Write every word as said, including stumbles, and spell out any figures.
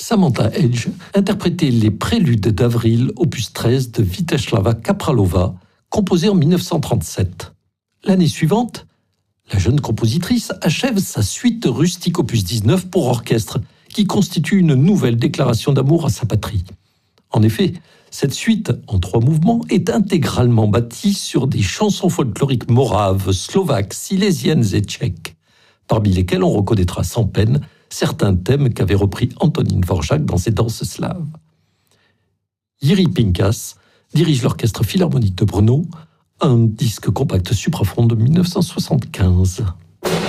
Samantha Edge interprétait les préludes d'avril, opus treize de Vítězslava Kapralova, composé en mille neuf cent trente-sept. L'année suivante, la jeune compositrice achève sa suite rustique opus dix-neuf pour orchestre, qui constitue une nouvelle déclaration d'amour à sa patrie. En effet, cette suite, en trois mouvements, est intégralement bâtie sur des chansons folkloriques moraves, slovaques, silésiennes et tchèques, parmi lesquelles on reconnaîtra sans peine certains thèmes qu'avait repris Antonín Dvořák dans ses danses slaves. Jiří Pinkas dirige l'Orchestre Philharmonique de Brno, un disque compact supraphon de mille neuf cent soixante-quinze.